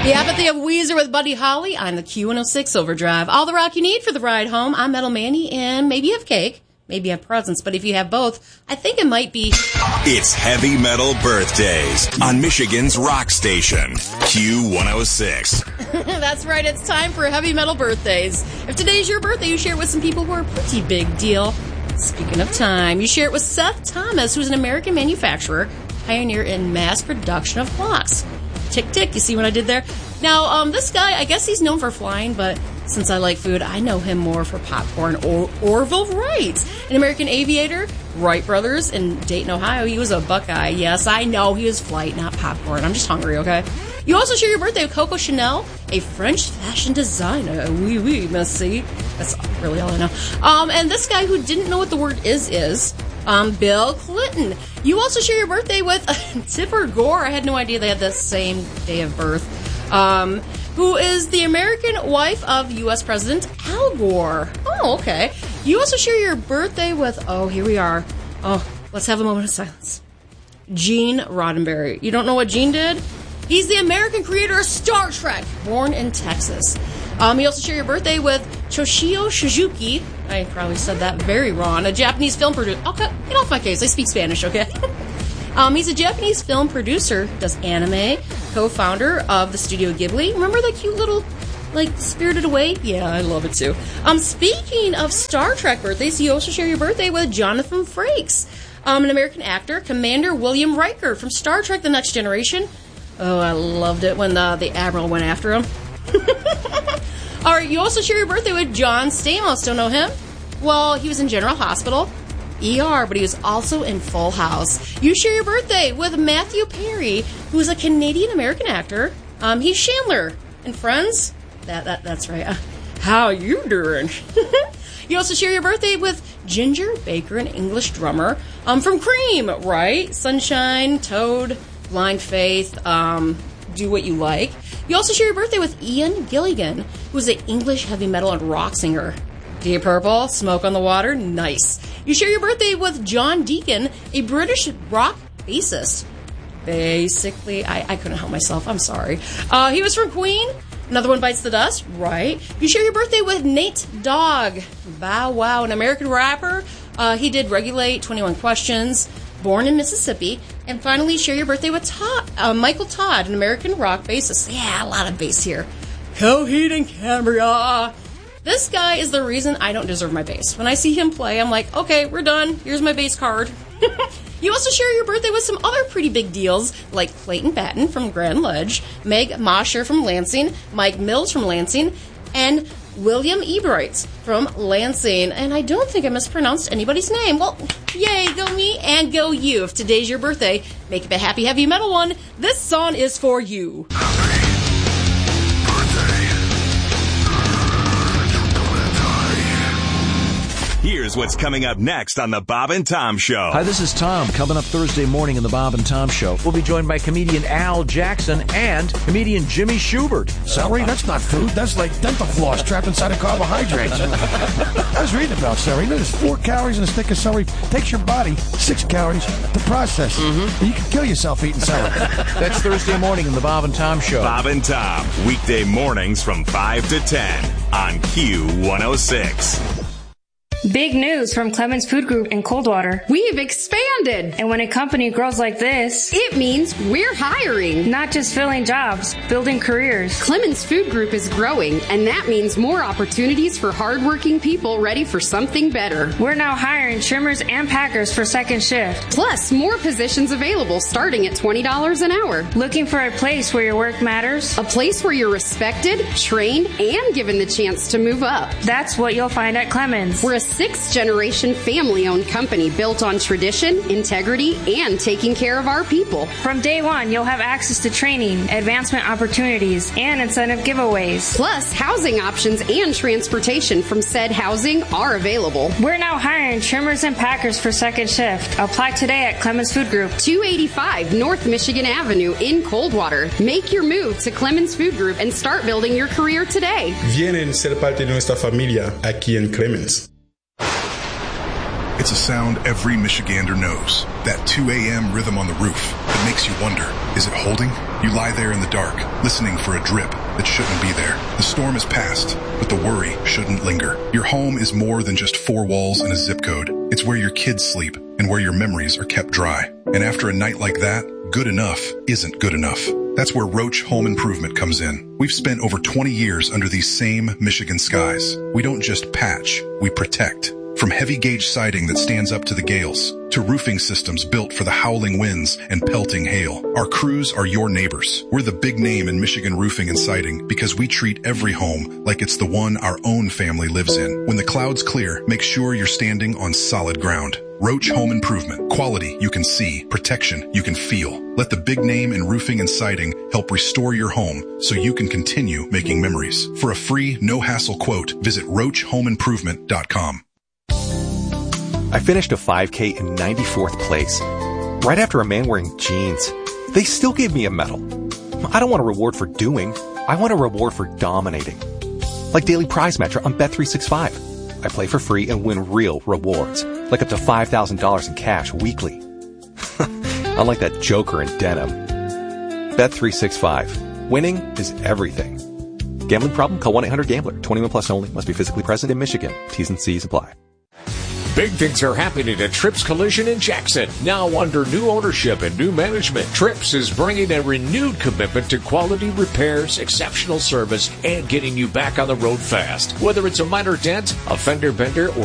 The apathy of Weezer with Buddy Holly on the Q106 Overdrive. All the rock you need for the ride home. I'm Metal Manny, and maybe you have cake, maybe you have presents, but if you have both, I think it might be... It's Heavy Metal Birthdays on Michigan's rock station, Q106. That's right, it's time for Heavy Metal Birthdays. If today's your birthday, you share it with some people who are a pretty big deal. Speaking of time, you share it with Seth Thomas, who's an American manufacturer, pioneer in mass production of clocks. Tick, tick, you see what I did there? Now, this guy, I guess he's known for flying, but since I like food, I know him more for popcorn. Orville Wright, an American aviator, Wright Brothers in Dayton, Ohio. He was a Buckeye. Yes, I know, he was flight, not popcorn. I'm just hungry, okay? You also share your birthday with Coco Chanel, a French fashion designer. Oui, oui, merci. That's really all I know. And this guy who didn't know what the word is Bill Clinton. You also share your birthday with Tipper Gore. I had no idea they had the same day of birth. Who is the American wife of U.S. President Al Gore. Oh, okay. You also share your birthday with, here we are. Oh, let's have a moment of silence. Gene Roddenberry. You don't know what Gene did? He's the American creator of Star Trek, born in Texas. You also share your birthday with Toshio Suzuki. I probably said that very wrong. A Japanese film producer. Okay, get off my case. I speak Spanish, okay? He's a Japanese film producer, does anime, co-founder of the Studio Ghibli. Remember that cute little, Spirited Away? Yeah, I love it too. Speaking of Star Trek birthdays, you also share your birthday with Jonathan Frakes, an American actor, Commander William Riker from Star Trek The Next Generation. Oh, I loved it when the Admiral went after him. All right, you also share your birthday with John Stamos. Don't know him? Well, he was in General Hospital, ER, but he was also in Full House. You share your birthday with Matthew Perry, who is a Canadian-American actor. He's Chandler in Friends. That's right. How you doing? You also share your birthday with Ginger Baker, an English drummer from Cream, right? Sunshine, Toad, Blind Faith, Do What You Like. You also share your birthday with Ian Gilligan, who's an English heavy metal and rock singer. Deep Purple, Smoke on the Water, nice. You share your birthday with John Deacon, a British rock bassist. Basically, I couldn't help myself, I'm sorry. He was from Queen. Another One Bites the Dust, right? You share your birthday with Nate Dogg. Bow Wow, an American rapper. He did Regulate, 21 Questions, born in Mississippi. And finally, share your birthday with Michael Todd, an American rock bassist. Yeah, a lot of bass here. Coheed and Cambria. This guy is the reason I don't deserve my bass. When I see him play, I'm like, okay, we're done. Here's my bass card. You also share your birthday with some other pretty big deals, like Clayton Batten from Grand Ledge, Meg Mosher from Lansing, Mike Mills from Lansing, and William Ebright from Lansing. And I don't think I mispronounced anybody's name. Well, yay, go me and go you. If today's your birthday, make it a happy heavy metal one. This song is for you. Here's what's coming up next on The Bob and Tom Show. Hi, this is Tom. Coming up Thursday morning in The Bob and Tom Show, we'll be joined by comedian Al Jackson and comedian Jimmy Schubert. Celery? That's not food. That's like dental floss trapped inside of carbohydrates. I was reading about celery. There's 4 calories in a stick of celery. Takes your body 6 calories to process. You can kill yourself eating celery. That's Thursday morning in The Bob and Tom Show. Bob and Tom, weekday mornings from 5 to 10 on Q106. Big news from Clemens Food Group in Coldwater. We've expanded. And when a company grows like this, it means we're hiring. Not just filling jobs, building careers. Clemens Food Group is growing, and that means more opportunities for hardworking people ready for something better. We're now hiring trimmers and packers for second shift. Plus, more positions available starting at $20 an hour. Looking for a place where your work matters? A place where you're respected, trained, and given the chance to move up. That's what you'll find at Clemens. We're a 6th-generation family-owned company built on tradition, integrity, and taking care of our people. From day one, you'll have access to training, advancement opportunities, and incentive giveaways. Plus, housing options and transportation from said housing are available. We're now hiring trimmers and packers for second shift. Apply today at Clemens Food Group, 285 North Michigan Avenue in Coldwater. Make your move to Clemens Food Group and start building your career today. Vienen ser parte de nuestra familia aquí en Clemens. It's a sound every Michigander knows. That 2 a.m. rhythm on the roof that makes you wonder, is it holding? You lie there in the dark, listening for a drip that shouldn't be there. The storm is past, but the worry shouldn't linger. Your home is more than just 4 walls and a zip code. It's where your kids sleep and where your memories are kept dry. And after a night like that, good enough isn't good enough. That's where Roach Home Improvement comes in. We've spent over 20 years under these same Michigan skies. We don't just patch, we protect. From heavy gauge siding that stands up to the gales, to roofing systems built for the howling winds and pelting hail. Our crews are your neighbors. We're the big name in Michigan roofing and siding because we treat every home like it's the one our own family lives in. When the clouds clear, make sure you're standing on solid ground. Roach Home Improvement. Quality you can see, protection you can feel. Let the big name in roofing and siding help restore your home so you can continue making memories. For a free, no-hassle quote, visit RoachHomeImprovement.com. I finished a 5K in 94th place, right after a man wearing jeans. They still gave me a medal. I don't want a reward for doing. I want a reward for dominating. Like Daily Prize Matcher on Bet365. I play for free and win real rewards, like up to $5,000 in cash weekly. Unlike that joker in denim. Bet365. Winning is everything. Gambling problem? Call 1-800-GAMBLER. 21 plus only. Must be physically present in Michigan. T's and C's apply. Big things are happening at Trips Collision in Jackson. Now under new ownership and new management, Trips is bringing a renewed commitment to quality repairs, exceptional service, and getting you back on the road fast. Whether it's a minor dent, a fender bender, or